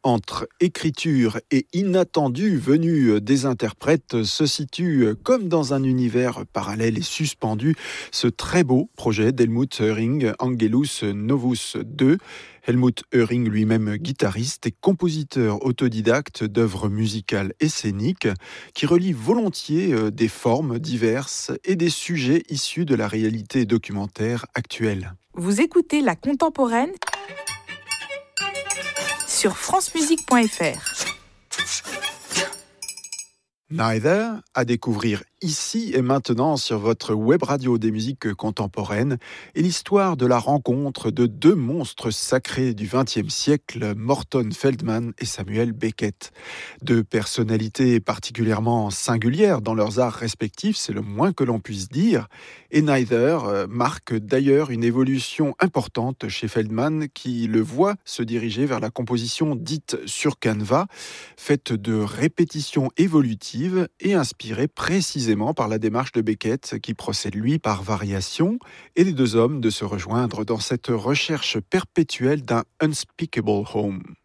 entre écriture et inattendu venu des interprètes se situe comme dans un univers parallèle et suspendu ce très beau projet d'Helmut Höring, Angelus Novus II. Helmut Höring, lui-même guitariste et compositeur autodidacte d'œuvres musicales et scéniques, qui relie volontiers des formes diverses et des sujets issus de la réalité documentaire actuelle. Vous écoutez La Contemporaine sur francemusique.fr. Neither, à découvrir ici et maintenant sur votre web radio des musiques contemporaines, est l'histoire de la rencontre de deux monstres sacrés du XXe siècle, Morton Feldman et Samuel Beckett. Deux personnalités particulièrement singulières dans leurs arts respectifs, c'est le moins que l'on puisse dire, et Neither marque d'ailleurs une évolution importante chez Feldman qui le voit se diriger vers la composition dite sur canevas, faite de répétitions évolutives et inspirée précisément par la démarche de Beckett qui procède lui par variation, et les deux hommes de se rejoindre dans cette recherche perpétuelle d'un unspeakable home.